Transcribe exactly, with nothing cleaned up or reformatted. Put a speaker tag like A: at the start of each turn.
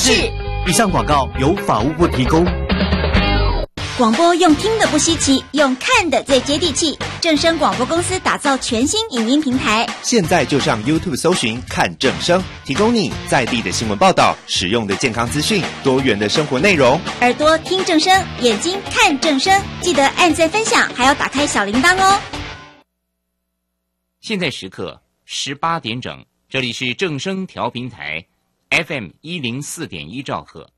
A: 事。
B: 以上广告由法务部提供。
A: 广播用听的不稀奇，用看的最接地气。正声广播公司打造全新影音平台，
C: 现在就上 YouTube 搜寻看正声，提供你在地的新闻报道、实用的健康资讯、多元的生活内容。
A: 耳朵听正声，眼睛看正声，记得按赞分享，还要打开小铃铛哦。
D: 现在时刻十八点整，这里是正声调频台 F M 一零四点一兆赫。